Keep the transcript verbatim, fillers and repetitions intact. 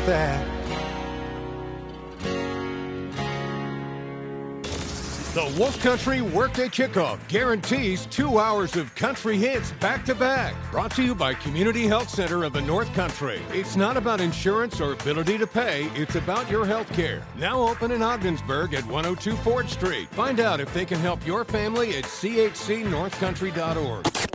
that. The Wolf Country Workday Kickoff guarantees two hours of country hits back-to-back. Brought to you by Community Health Center of the North Country. It's not about insurance or ability to pay. It's about your health care. Now open in Ogdensburg at one oh two Ford Street. Find out if they can help your family at c h c north country dot org.